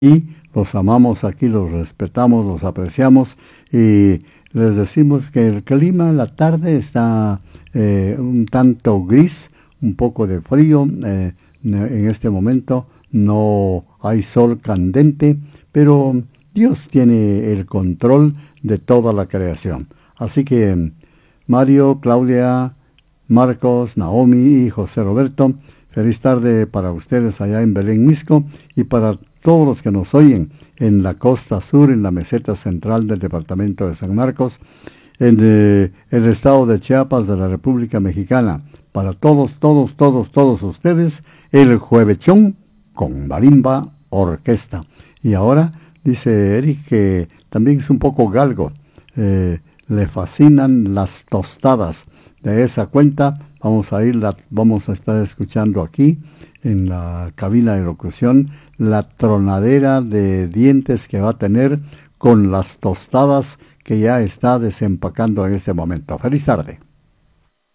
y los amamos aquí, los respetamos, los apreciamos y les decimos que el clima en la tarde está un tanto gris, un poco de frío. En este momento no hay sol candente, pero Dios tiene el control de toda la creación. Así que Mario, Claudia, Marcos, Naomi y José Roberto, feliz tarde para ustedes allá en Belén, Misco, y para todos los que nos oyen en la costa sur, en la meseta central del departamento de San Marcos, en el estado de Chiapas de la República Mexicana. Para todos ustedes, el Juevechón con marimba orquesta. Y ahora, dice Eric, que también es un poco galgo. Le fascinan las tostadas. De esa cuenta vamos a estar escuchando aquí en la cabina de locución la tronadera de dientes que va a tener con las tostadas que ya está desempacando en este momento. Feliz tarde.